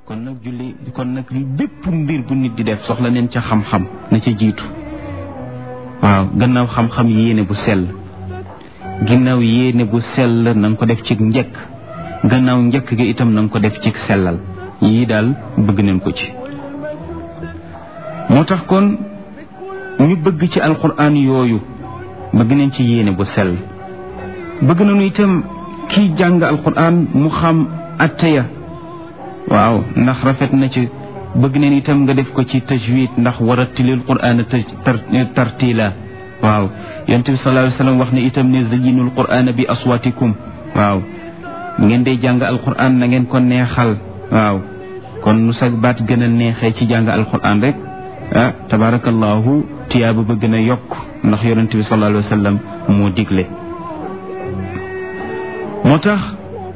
kon nag bépp mbir bu nit di def soxla neen ca xam-xam na ca jiitu waaw gannaaw xam-xam yéene bu sell ginnaaw yéene bu sell na nga ko def ci njëkk gannaaw njëkk ga itam na nga ko def ci sellal yii daal bëgg neen ko ci moo tax kon ñu bëgg ci alquran yooyu bëgg nañ ci yéene bu sell bëgg nañu itam kiy jàng alquran mu xam atteya waaw ndax rafet na ci bëgg nañ itam nga def ko ci tajwid ndax warattilil qur'ana tartila waaw yonent bi sallallahu alayhi wasallam wax ne itam ne zayyinul qur'ana bi aswatikum waaw ngeen day jàng alquran na ngeen ko neexal waaw kon nu sa baat gën a neexee ci jàng alquran rek ah tabarakallahu tiyaaba ba gën a yokk ndax yonent bi sallallahu alayhi wasallam moo digle moo tax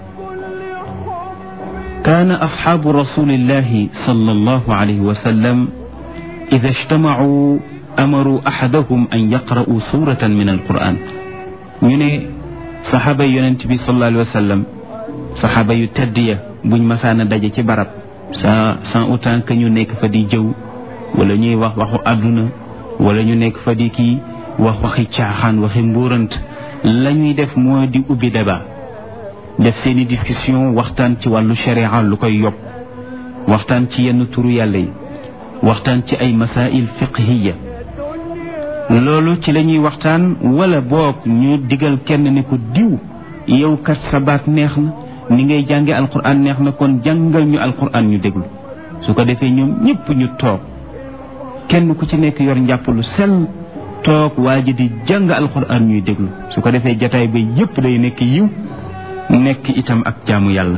كان أصحاب رسول الله صلى الله عليه وسلم إذا اجتمعوا أمروا أحدهم أن يقرأوا سورة من القرآن ñu ne saxaaba yonent bi sallallahu alayhi wa sallam saxaaba yu tedd ya buñ masaana daje ci barab sans autant que ñu nekk fa di jëw wala ñuy wax waxu àdduna wala ñu nekk fa di kii wax waxi caaxaan waxi mbuurant la ñuy def moo di ubbi débat def seeni discussion waxtaan ci wàllu sharia lu koy yokk waxtaan ci yenn turu yàlla yi waxtaan ci ay masail fiqhiya loolu ci la ñuy waxtaan wala boog ñu digal kenn ne ko diw yow kat sa baat neex na ni ngay jànge alquran neex na kon jàngal ñu alquran ñu déglu su ko defee ñoom ñëpp ñu toog kenn ku ci nekk yor njàpp lu sell toog waa ji di jàng alquran ñuy déglu su ko defee jataay ba yëpp day nekk yiw nekk itam ak jaamu yàlla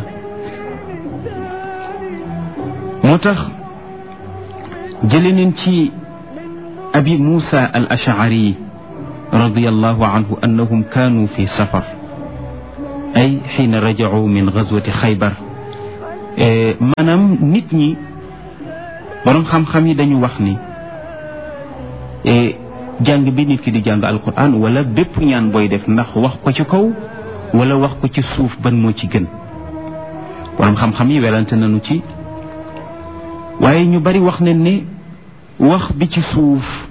moo tax jële nañ ci abi Musa al Ash'ari radiyallahu anhu annahum kaanu fi safar ay xiina raja'u min gazwati Xaybar maanaam nit ñi borom xam-xam yi dañu wax ni jàng bi nit ki di jàng alquran wala bépp ñaan booy def ndax wax ko ci kaw wala wax ko ci suuf ban moo ci gën borom xam-xam yi welante nañu ci waaye ñu bari wax nañ ne wax bi ci suuf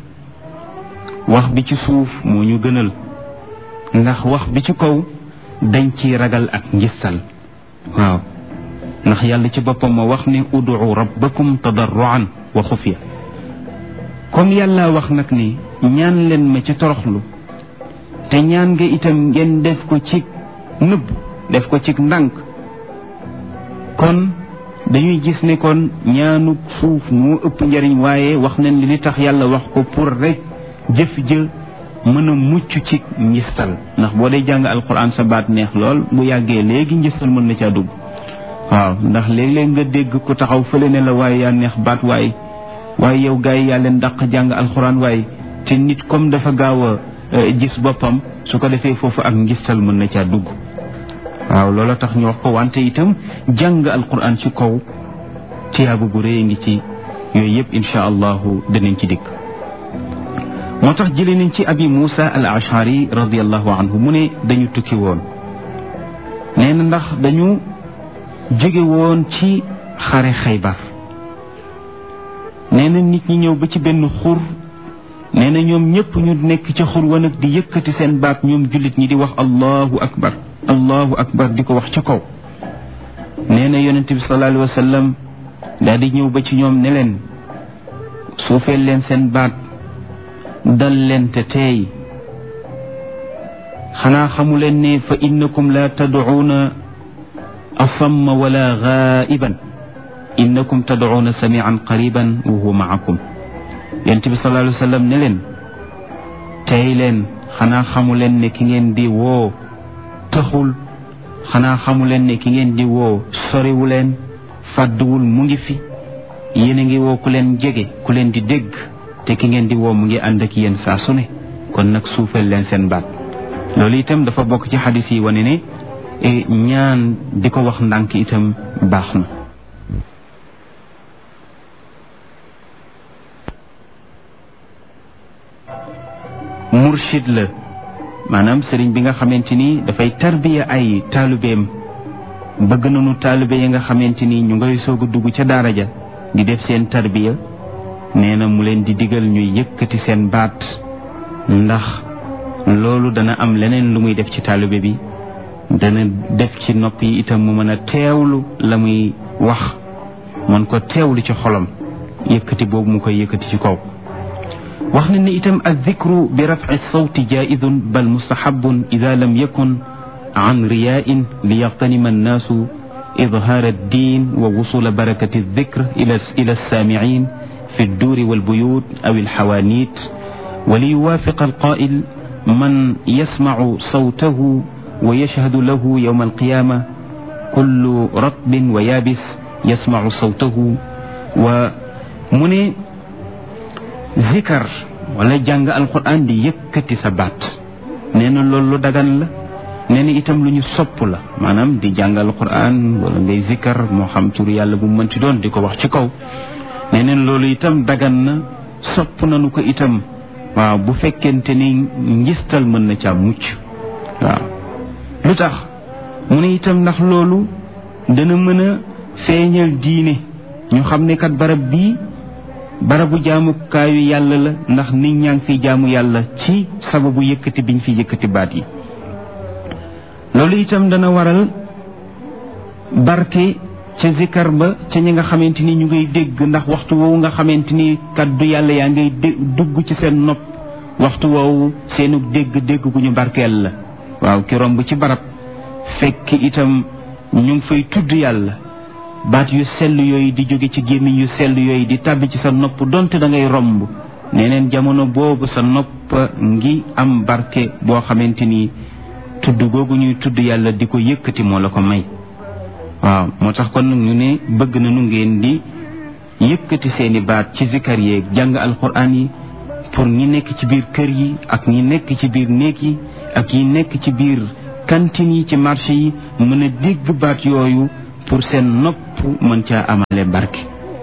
moo ñu gënal ndax wax bi ci kaw dañ ci ragal ak njistal waaw ndax yàlla ci boppam moo wax ne ud'u rabbakum tadarruan wa xufya comme yàlla wax nag ni ñaan leen ma ci toroxlu te ñaan nga itam ngeen def ko ci nëbb def ko ci ndànk kon dañuy gis ne kon ñaanu suuf moo ëpp njariñ waaye wax nañ li tax yàlla wax ko pour rek jëf jë mën a mucc ci njistal ndax boo dee jàng alquran sa baat neex lool bu yàggee léegi njistal mën na caa dugg waaw ndax léeg-léeg nga dégg ko taxaw fële ne la waaye yaa neex baat waaye yow gars yi yaa leen dàq jàng alquran waaye te nit comme dafa gaaw a gis boppam su ko defee foofu ak njistal mën na caa dugg waaw loola tax ñu wax ko wante itam jàng alquran ci kaw tiyaabu gu rëy ngi ci yooyu yëpp insha allahu danañ ci dikk moo tax jëlee nañ ci abi Musa al Ash'ari radiyallahu anhu mu ne dañu tukki woon nee na ndax dañu jóge woon ci xare Xaybar nee na nit ñi ñëw ba ci benn xur nee na ñoom ñëpp ñu nekk ca xur wa nag di yëkkati seen baat ñoom jullit ñi di wax allahu akbar di ko wax ca kaw nee na yonent bi sallallahu alayhi wa sallam daal di ñëw ba ci ñoom ne leen suufeel leen seen baat dal leen te teey xanaa xamu leen ne fa innakum la tad'uuna asamma wala ghaiban innakum tad'uuna sami'an qariban wa huwa ma'akum yonent bi sallallahu alayhi wa sallam ne leen teey leen xanaa xamu leen ne ki ngeen di woo taxul xanaa xamu leen ne ki ngeen di woo soriwu leen fàdduwul mu ngi fi yéen a ngi woo ku leen jege ku leen di dégg te ki ngeen di woo mu ngi ànd ak yéen saa su ne kon nag suufal leen seen baat loolu itam dafa bokk ci xadis yi wane ne ñaan di ko wax ndànk itam baax na murshid la maanaam sëriñ bi nga xamante ni dafay tarbiya ay taalibeem bëgg nañu taalibe yi nga xamante ni ñu ngay soog a dugg ca daara ja di def seen tarbiya nee na mu leen di digal ñuy yëkkati seen baat ndax loolu dana am leneen lu muy def ci taalibe bi dana def ci nopp yi itam mu mën a teewlu la muy wax mën ko teewlu ci xolam yëkkati boobu mu koy yëkkati ci kaw wax na ni itam addikru bi rafci sawti jaidun bal mustahabun ida lam yakun an riyain li yaxtanima annaasu idhaar addin wa wusula barakati aldikr ila alsaamicin fi adduuri walbuyut aw alxawaanit wa li yuwaafiq alqaa'il man yasmacu sawtahu wa yashhadu lahu yawma alqiyaama kullu ratbin wa yaabis yasmacu sawtahu wa mu ne zikar wala jàng alquran di yëkkati sa baat nee na loolu lu dagan la nee na itam lu ñu sopp la maanaam di jàng alquran wala ngay zikar moo xam tur yàlla bu mu mënti doon di ko wax ci kaw nee na loolu itam dagan na sopp nañu ko itam waaw bu fekkente ni njistal mën na caa mucc waaw lu tax mu ne itam ndax loolu dana mën a feeñal diine ñu xam ne kat barab bii barabu jaamukaayu yàlla la ndax nit ñaa ngi fi jaamu yàlla ci sababu yëkkati biñ fi yëkkati baat yi loolu itam dana waral barke ca zikar ba ca ñi nga xamante ni ñu ngay dégg ndax waxtu woowu nga xamante ni kaddu yàlla yaa ngay dugg ci seen nopp waxtu woowu seenu dégg gu ñu barkeel la waaw ki romb ci barab fekk itam ñu ngi fay tudd yàlla baat yu sell yooyu di jóge ci gémmiñ yu sell yooyu di tàbbi ci sa nopp donte da ngay romb neneen jamono boobu sa nopp ngi am barke boo xamante ni tudd googu ñuy tudd yàlla di ko yëkkati moo la ko may waaw moo tax kon ñu ne bëgg nañu ngeen di yëkkati seeni baat ci zikar yeeg jàng alquran yi pour ñi nekk ci biir kër yi ak ñi nekk ci biir néeg yi ak ñi nekk ci biir cantine yi ci marché yi mën a dégg baat yooyu pour seen nopp mën caa amale barke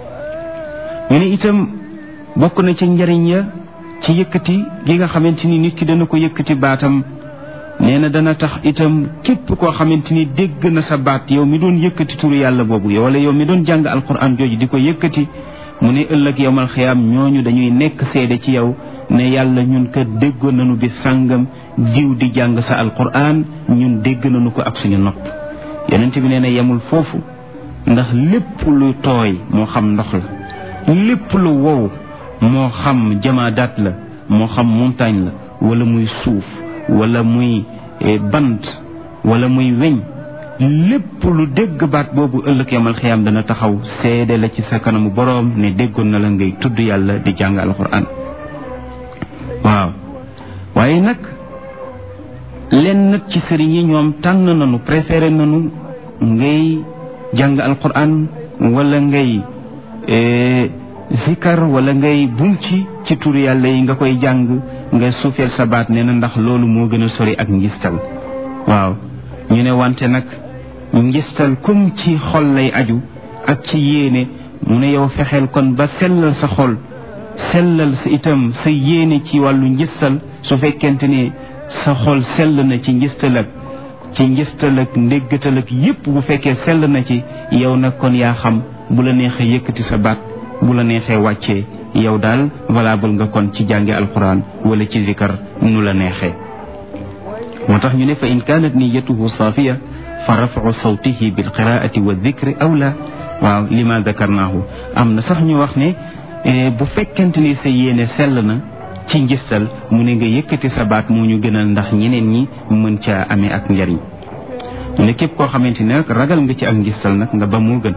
ñu ne itam bokk na ci njariñ ya ci yëkkati gi nga xamante ni nit ki dana ko yëkkati baatam nee na dana tax itam képp koo xamante ni dégg na sa baat yow mi doon yëkkati turu yàlla boobu wala yow mi doon jàng alquran jooju di ko yëkkati mu ne ëllëg yawmal xiyaam ñooñu dañuy nekk seede ci yow ne yàlla ñun kat déggoon nañu bi sàngam diw di jàng sa alquran ñun dégg nañu ko ak suñu nopp yonent bi nee na yemul foofu ndax lépp lu tooy moo xam ndox la lépp lu wow moo xam jamaadaat la moo xam montagne la wala muy suuf wala muy bant wala muy weñ lépp lu dégg baat boobu ëllëg yamal xiyaam dana taxaw seede la ci sa kanamu boroom ne déggoon na la ngay tudd yàlla di jàng alquran waaw waaye nag leen nag ci sëriñ yi ñoom tànn nañu préféré nañu ngay jàng alquran wala ngay zikar wala ngay bunci ci tur yàlla yi nga koy jàng nga suufeel sa baat nee na ndax loolu moo gën a sori ak ngistal waaw ñu ne wante nag ngistal comme ci xol lay aju ak ci yéene mu ne yow fexeel kon ba sellal sa xol sellal sa itam sa yéene ci wàllu ngistal su fekkente ne sa xol sell na ci ngistal ak ndéggatal ak yépp bu fekkee sell na ci yow nag kon yaa xam bu la neexee yëkkati sa baat bu la neexee wàccee yow daal valable nga kon ci jànge alquran wala ci zikar nu la neexee moo tax ñu ne fa in kaanat niyatuhu saafiya fa rafcu sawtihi bilqiraati wa dikri awla waaw lima dakarnaahu am na sax ñu wax ne bu fekkente ni sa yéene sell na ci njistal mu ne nga yëkkati sa baat moo ñu gënal ndax ñeneen ñi mën caa amee ak njariñ ñu ne képp koo xamante ne nag ragal nga ci ak njistal nag nga ba moo gën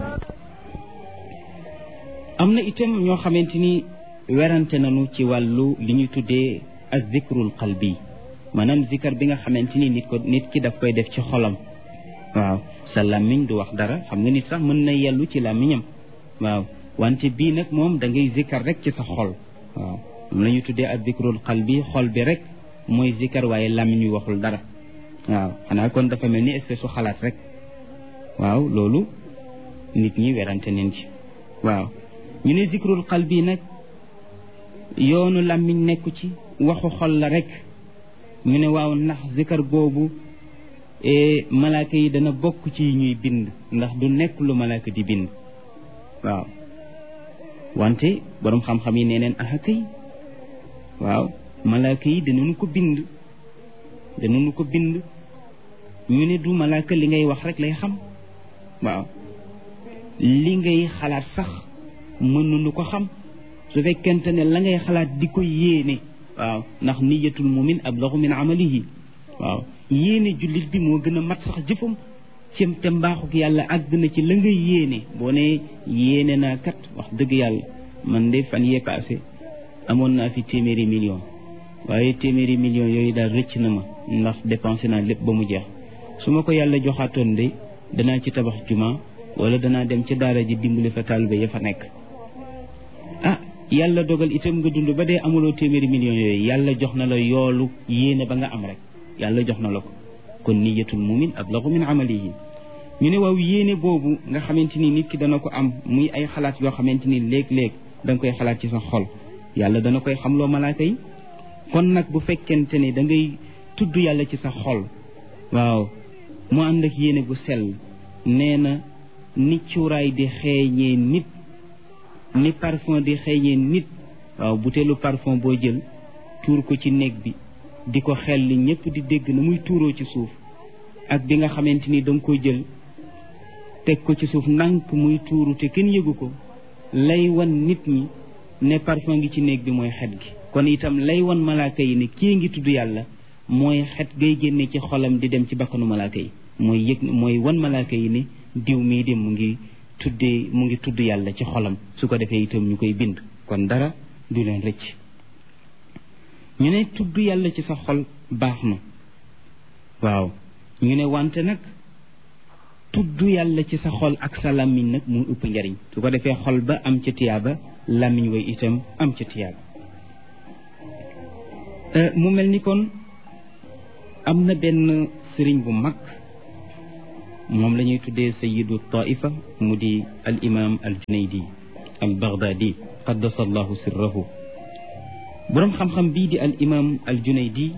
am na itam ñoo xamante ni werante nañu ci wàllu li ñuy tuddee ak zikrul qalbi maanaam zikar bi nga xamante ni nit ki daf koy def ci xolam waaw sa làmmiñ du wax dara xam nga nit sax mën na yellu ci làmmiñam waaw wante bii nag moom da ngay zikar rek ci sa xol waaw moom la ñuy tuddee ak zikrul qalbi xol bi rek mooy zikar waaye làmmiñ wi waxul dara waaw xanaa kon dafa mel ni espèce su xalaat rek waaw loolu nit ñi werante neen ci waaw ñu ne zikrul qalbi nag yoonu làmmiñ nekku ci waxu xol la rek ñu ne waaw ndax zikar boobu malaaka yi dana bokk ci ñuy bind ndax du nekk lu malaaka di bind waaw wante borom xam-xam yi nee neen aha kay waaw malaaka yi danañu ko bind ñu ne du malaaka li ngay wax rek lay xam waaw li ngay xalaat sax mënuñu ko xam su fekkente ne la ngay xalaat di ko yéene waaw ndax niyatul mumin ablagu min amalihi waaw yéene jullit bi moo gën a mat sax jëfam cim te mbaaxuk yàlla àgg na ci la nga yéene boo ne yéene naa kat wax dëgg yàlla man de fan yee passé amoon naa fi téeméeri million waaye téeméeri million yooyu daal rëcc na ma ndax dépensé naa lépp ba mu jeex su ma ko yàlla joxaatoon de danaa ci tabax juma wala danaa dem ca daara ji dimbali fa taalibe ya fa nekk yàlla dogal itam nga dund ba dee amuloo téeméeri million yooyu yàlla jox na la yoolu yéene ba nga am rek yàlla jox na la ko kon niyatul mumin ablagu min amalihi ñu ne waaw yéene boobu nga xamante ni nit ki dana ko am muy ay xalaat yoo xamante ni léeg-léeg da nga koy xalaat ci sa xol yàlla dana koy xamloo malaaka yi kon nag bu fekkente ni da ngay tudd yàlla ci sa xol waaw mu ànd ak yéene bu sell nee na ni cuuraay di xeeñee nit ni parfum di xeeñee nit waaw buteelu parfum boo jël tuur ko ci néeg bi di ko xel li ñëpp di dégg na muy tuuroo ci suuf ak bi nga xamante ni da nga koy jël teg ko ci suuf ndànk muy tuuru te kenn yëgu ko lay wan nit ñi ne parfum ngi ci néeg bi mooy xet gi kon itam lay wan malaaka yi ne kii ngi tudd yàlla mooy xet gay génne ci xolam di dem ci bakkanu malaaka yi mooy wan malaaka yi ne diw mii de mu ngi tudd yàlla ci xolam su ko defee itam ñu koy bind kon dara du leen rëcc ñu ne tudd yàlla ci sa xol baax na waaw ñu ne wante nag tudd yàlla ci sa xol ak sa làmmiñ nag mu ëpp njariñ su ko defee xol ba am ca tiyaaba làmmiñ way itam am ca tiyaaba mu mel ni kon am na benn sëriñ bu mag moom la ñuy tuddee sayidu taifa mu di al imam al junaydi al baghdadi qaddasa allahu sirrahu boroom xam-xam bii di al imam al junaydi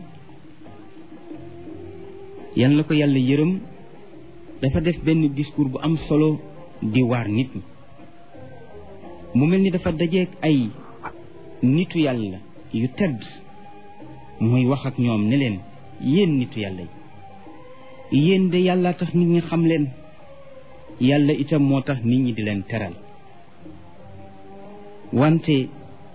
yan la ko yàlla yërëm dafa def benn discours bu am solo di waar nit ñi mu mel ni dafa dajeek ay nitu yàlla yu tedd muy wax ak ñoom ne leen yéen nitu yàlla yi yéen de yàlla tax nit ñi xam leen yàlla itam moo tax nit ñi di leen teral wante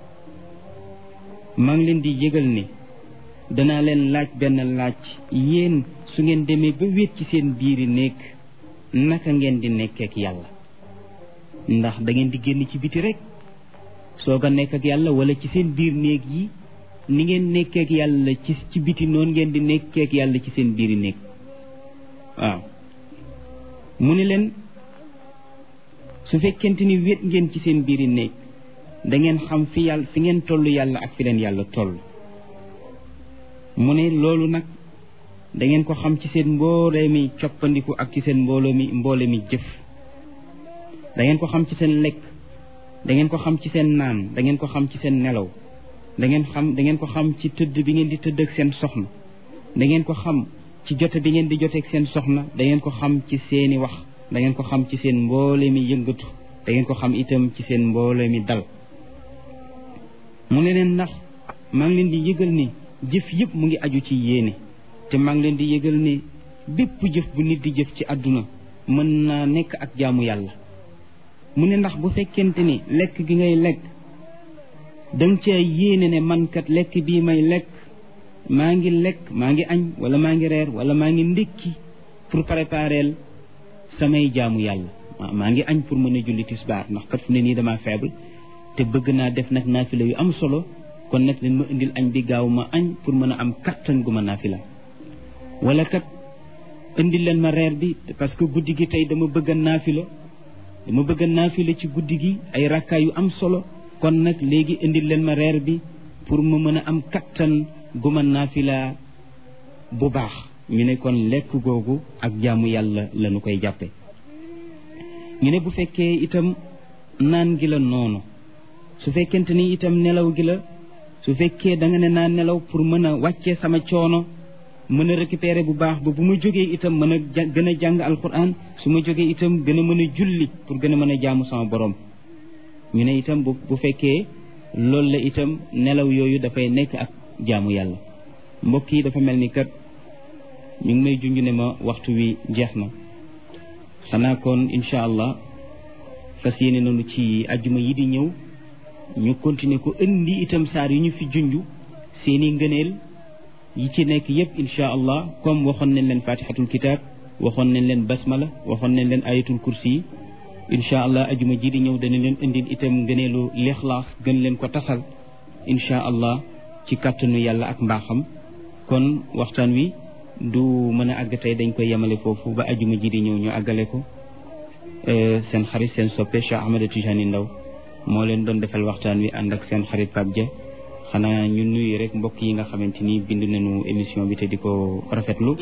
maa ngi leen di yëgal ne danaa leen laaj benn laaj yéen su ngeen demee ba wéet ci seen biiri néeg naka ngeen di nekkeek yàlla ndax da ngeen di génn ci biti rek soog a nekk ak yàlla wala ci seen biir néeg yi ni ngeen nekkeek yàlla ci biti noonu ngeen di nekkeek yàlla ci seen biiri néeg waaw mu ne leen su fekkente ni wéet ngeen ci seen biiri néeg da ngeen xam fi ngeen toll yàlla ak fi leen yàlla toll mu ne loolu nag da ngeen ko xam ci seen mboole mi coppandiku ak ci seen mboole mi jëf da ngeen ko xam ci seen lekk da ngeen ko xam ci seen naan da ngeen ko xam ci seen nelaw da ngeen ko xam ci tëdd bi ngeen di tëdd ak seen soxna da ngeen ko xam ci jote bi ngeen di joteeg seen soxna da ngeen ko xam ci seeni wax da ngeen ko xam ci seen mboole mi yëngatu da ngeen ko xam itam ci seen mboole mi dal mu ne leen ndax maa ngi leen di yëgal ni jëf yëpp mu ngi aju ci yéene te maa ngi leen di yëgal ne bépp jëf bu nit di jëf ci àdduna mën naa nekk ak jaamu yàlla mu ne ndax bu fekkente ni lekk gi ngay lekk danga ca yéene ne man kat lekk bii may lekk maa ngi añ wala maa ngi reer wala maa ngi ndékki pour préparer samay jaamu yàlla maa ngi añ pour mën a julli tisbaar ndax kat fu ne nii dama faible te bëgg naa def nag naafila yu am solo kon nag leen ma indil añ bi gaaw ma añ pour mën a am kattan gu ma naafila wala kat indil leen ma reer bi parce que guddi gi tey dama bëgg a naafila ci guddi gi ay rakkaa yu am solo kon nag léegi indil leen ma reer bi pour ma mën a am kattan gu ma naafila bu baax ñu ne kon lekk googu ak jaamu yàlla lañu koy jàppe ñu ne bu fekkee itam naan gi la noonu su fekkente ni itam nelaw gi la su fekkee da nga ne naa nelaw pour mën a wàccee sama coono mën a récupérer bu baax ba bu ma jógee itam mën a gën a jàng alquran su ma jógee itam gën a mën a julli pour gën a mën a jaamu sama borom. ñu ne itam bu fekkee loolu la itam nelaw yooyu dafay nekk ak jaamu yàlla. mbokk yi dafa mel ni kat ñu ngi may junj ne ma waxtu wi jeex na xanaa kon incha allah fas yéene nañu ci ajjuma yi di ñëw ñu continuer ko indi itam saar yu ñu fi junj seeni ngëneel yi ci nekk yépp incha allah comme waxoon nañ leen fatihatul kitab waxoon nañ leen basmala waxoon nañ leen ayatul kursi yi incha allah ajjuma ji di ñëw dana leen indil itam ngëneelu lixlaas gën leen ko tasal incha allah ci kàttanu yàlla ak mbaaxam. kon waxtaan wi du mën a àgg tey dañ koy yemale foofu ba ajjuma ji di ñëw ñu àggale ko. seen xarit seen soppe Cheikh Ahmed Tidiane Ndao moo leen doon defal waxtaan wi ànd ak seen xarit Pape Dia xanaa ñu nuyu rek mbokk yi nga xamante ni bind nañu émission bi te di ko rafetlu